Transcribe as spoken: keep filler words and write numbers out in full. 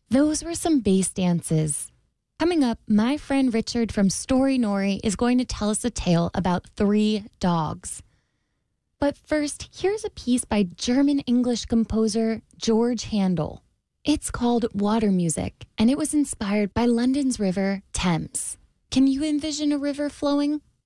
Those were some bass dances. Coming up, my friend Richard from Story Nori is going to tell us a tale about three dogs. But first, here's a piece by German-English composer George Handel. It's called Water Music, and it was inspired by London's river Thames. Can you envision a river flowing?